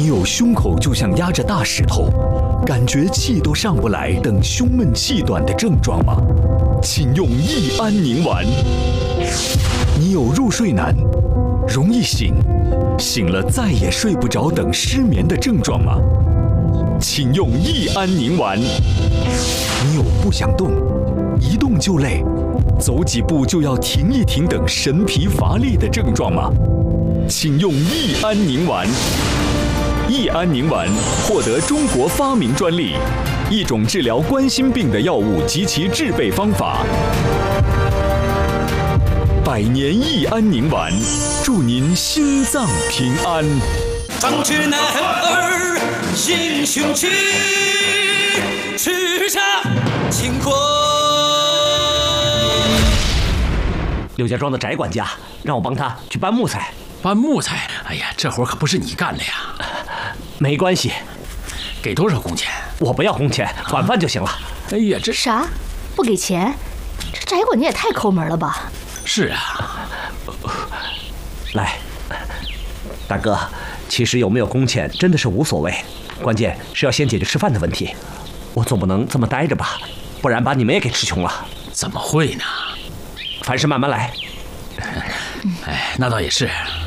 有胸口就像压着大石头，感觉气都上不来等胸闷气短的症状吗？请用益安宁丸。你有入睡难、容易醒、醒了再也睡不着等失眠的症状吗？请用益安宁丸。你有不想动、一动就累、走几步就要停一停等神疲乏力的症状吗？请用益安宁丸。益安宁丸获得中国发明专利，一种治疗冠心病的药物及其制备方法。百年益安宁丸，祝您心脏平安。 壮志男儿英雄气，叱咤倾国。 刘家庄的翟管家让我帮他去搬木材。 搬木材？哎呀，这活可不是你干的呀。 没关系， 给多少工钱？ 我不要工钱，管饭就行了。 哎呀，这啥？不给钱？这翟管家也太抠门了吧！ 是啊。 来，大哥，其实有没有工钱真的是无所谓，关键是要先解决吃饭的问题。我总不能这么待着吧，不然把你们也给吃穷了。 怎么会呢？ 凡事慢慢来。 哎，那倒也是。